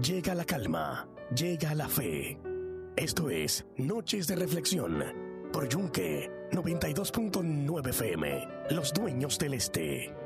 llega la calma, llega la fe. Esto es Noches de Reflexión por Yunque 92.9 FM, Los Dueños del Este.